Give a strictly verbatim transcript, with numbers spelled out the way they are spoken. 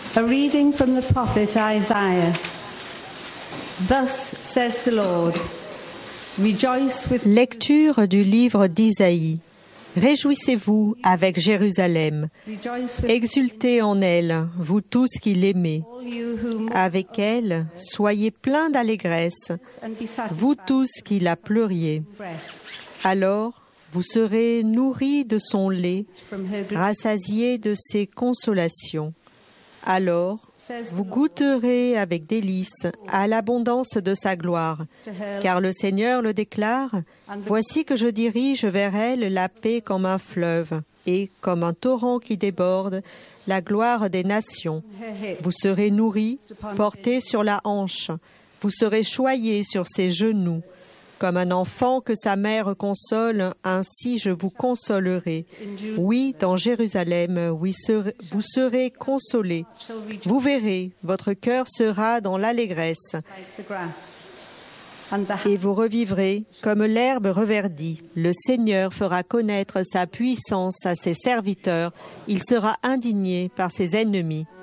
A reading from the prophet Isaiah. Thus says the Lord, rejoice with... Lecture du livre d'Isaïe. Réjouissez-vous avec Jérusalem, exultez en elle, vous tous qui l'aimez. Avec elle, soyez pleins d'allégresse, vous tous qui la pleuriez. Alors, vous serez nourris de son lait, rassasiés de ses consolations. Alors, vous goûterez avec délice à l'abondance de sa gloire, car le Seigneur le déclare, « Voici que je dirige vers elle la paix comme un fleuve, et comme un torrent qui déborde, la gloire des nations. Vous serez nourris, portés sur la hanche, vous serez choyés sur ses genoux. Comme un enfant que sa mère console, ainsi je vous consolerai. Oui, dans Jérusalem, oui, vous serez consolés. Vous verrez, votre cœur sera dans l'allégresse. Et vous revivrez comme l'herbe reverdit. Le Seigneur fera connaître sa puissance à ses serviteurs. Il sera indigné par ses ennemis.